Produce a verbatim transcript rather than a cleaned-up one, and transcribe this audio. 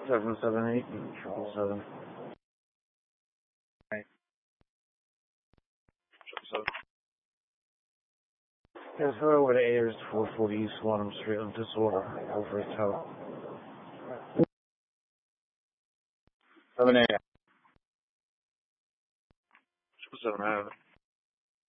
Seven seven eight triple seven. Right. Triple seven. Yes, hello, over to Ayers, four forty East Wanham Street of Disorder, over its house. Seven A M. Triple seven, I have it.